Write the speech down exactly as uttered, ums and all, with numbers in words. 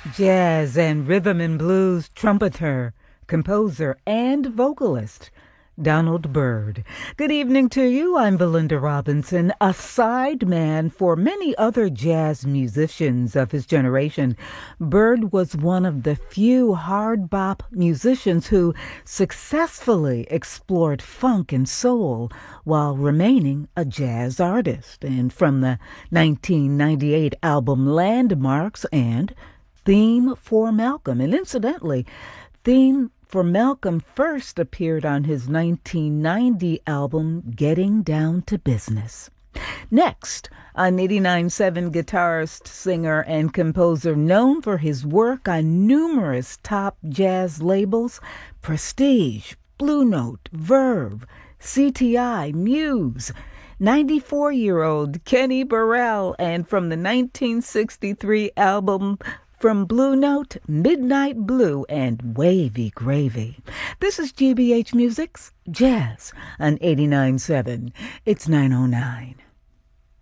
Jazz and rhythm and blues trumpeter, composer, and vocalist, Donald Byrd. Good evening to you. I'm Belinda Robinson, a sideman for many other jazz musicians of his generation. Byrd was one of the few hard bop musicians who successfully explored funk and soul while remaining a jazz artist. And from the nineteen ninety-eight album Landmarks and Theme for Malcolm. And incidentally, Theme for Malcolm first appeared on his nineteen ninety album Getting Down to Business. Next, an eighty-nine point seven guitarist, singer, and composer known for his work on numerous top jazz labels, Prestige, Blue Note, Verve, C T I, Muse, ninety-four-year-old Kenny Burrell, and from the nineteen sixty-three album From Blue Note, Midnight Blue, and Wavy Gravy. This is G B H Music's Jazz on eighty-nine point seven. It's nine oh nine.